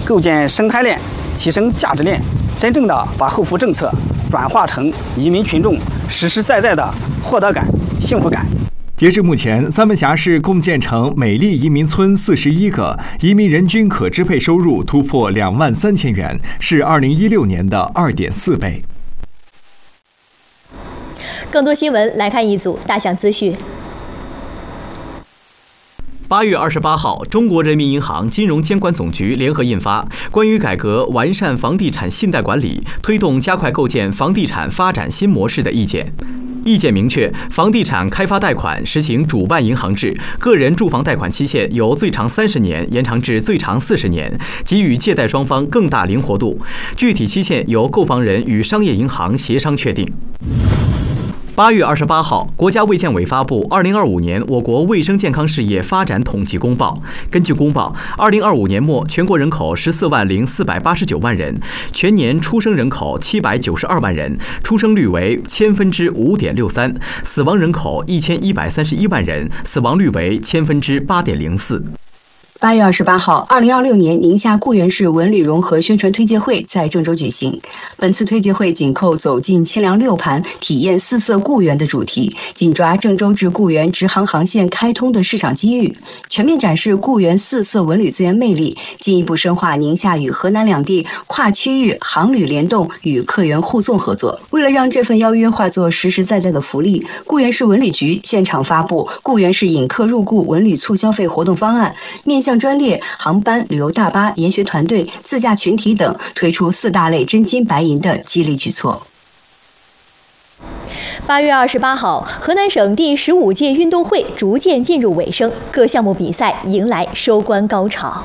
构建生态链，提升价值链，真正的把后扶政策转化成移民群众实实在在的获得感、幸福感。 截至目前，三门峡市共建成美丽移民村41个，移民人均可支配收入突破23000元，是2016年的2.4倍。 更多新闻来看一组大象资讯。 8月28号，中国人民银行金融监管总局联合印发《关于改革完善房地产信贷管理，推动加快构建房地产发展新模式的意见》。意见明确，房地产开发贷款实行主办银行制，个人住房贷款期限由最长30年延长至最长40年，给予借贷双方更大灵活度。具体期限由购房人与商业银行协商确定。8月28号，国家卫健委发布2025年我国卫生健康事业发展统计公报。根据公报，2025年末全国人口14.489万人，全年出生人口792万人，出生率为5.63%，死亡人口1131万人，死亡率为8.04%。 8月28号，2026年宁夏固原市文旅融合宣传推介会在郑州举行。本次推介会紧扣走进清凉六盘，体验四色固原的主题，紧抓郑州至固原直航航线开通的市场机遇，全面展示固原四色文旅资源魅力，进一步深化宁夏与河南两地跨区域航旅联动与客源互送合作。为了让这份邀约化作实实在在的福利，固原市文旅局现场发布固原市引客入固文旅促消费活动方案，面向专列、航班、旅游大巴、研学团队、自驾群体等，推出4大类真金白银的激励举措。 8月28号，河南省第15届运动会逐渐进入尾声，各项目比赛迎来收官高潮。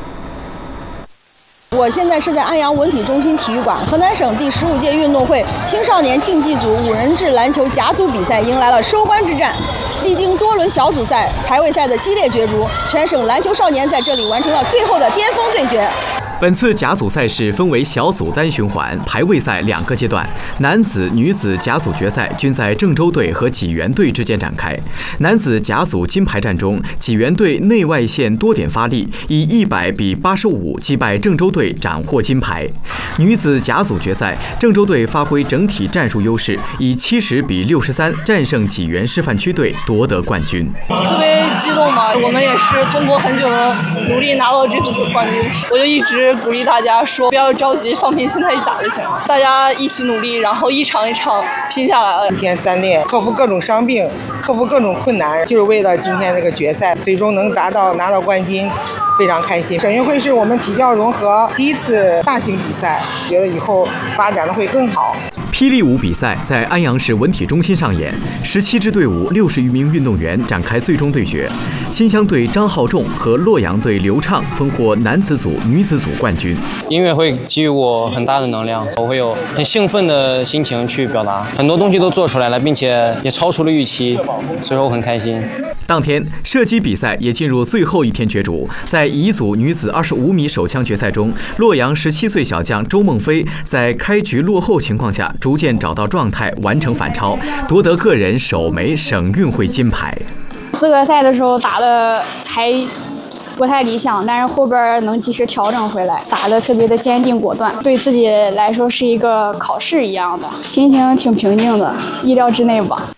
我现在是在安阳文体中心体育馆，河南省第15届运动会青少年竞技组5人制篮球甲组比赛迎来了收官之战。历经多轮小组赛、排位赛的激烈角逐，全省篮球少年在这里完成了最后的巅峰对决。 本次甲组赛事分为小组单循环、排位赛2个阶段，男子、女子甲组决赛均在郑州队和济源队之间展开。男子甲组金牌战中，济源队内外线多点发力，以100比85击败郑州队，斩获金牌。女子甲组决赛，郑州队发挥整体战术优势，以70比63战胜济源示范区队，夺得冠军。 特别激动吧，我们也是通过很久的努力拿到这次冠军，我就一直鼓励大家说不要着急，放平心态去打就行了。大家一起努力，然后一场一场拼下来了。 1天3练，克服各种伤病，克服各种困难，就是为了今天这个决赛，最终能拿到冠军，非常开心。省运会是我们体教融合第一次大型比赛，觉得以后发展的会更好。 霹雳舞比赛在安阳市文体中心上演，17支队伍60余名运动员展开最终对决。新乡队张浩仲和洛阳队刘畅分获男子组、女子组冠军。 音乐会给予我很大的能量，我会有很兴奋的心情去表达，很多东西都做出来了，并且也超出了预期，所以我很开心。 当天，射击比赛也进入最后一天角逐。在乙组女子25米手枪决赛中，洛阳17岁小将周梦飞在开局落后情况下，逐渐找到状态，完成反超，夺得个人首枚省运会金牌。 资格赛的时候打的还不太理想，但是后边能及时调整回来，打得特别的坚定果断，对自己来说是一个考试一样的，心情挺平静的，意料之内吧。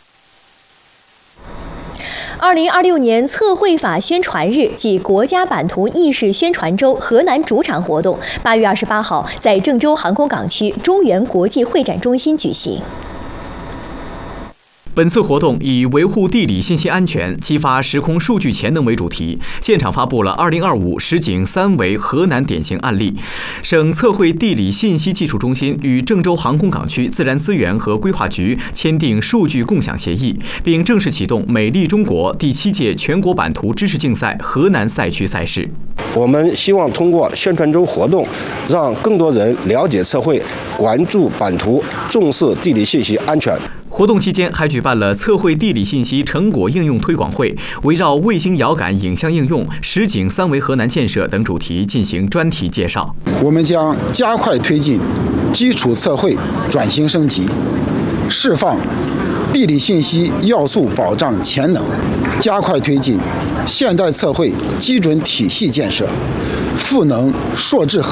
2026年测绘法宣传日暨国家版图意识宣传周河南主场活动8月28号在郑州航空港区中原国际会展中心举行。 本次活动以维护地理信息安全、激发时空数据潜能为主题，现场发布了2025实景3维河南典型案例。省测绘地理信息技术中心与郑州航空港区自然资源和规划局签订数据共享协议，并正式启动美丽中国第7届全国版图知识竞赛河南赛区赛事。 我们希望通过宣传周活动，让更多人了解测绘，关注版图，重视地理信息安全。 活动期间还举办了测绘地理信息成果应用推广会，围绕卫星遥感影像应用、实景3维河南建设等主题进行专题介绍。 我们将加快推进基础测绘转型升级，释放地理信息要素保障潜能，加快推进现代测绘基准体系建设，赋能硕智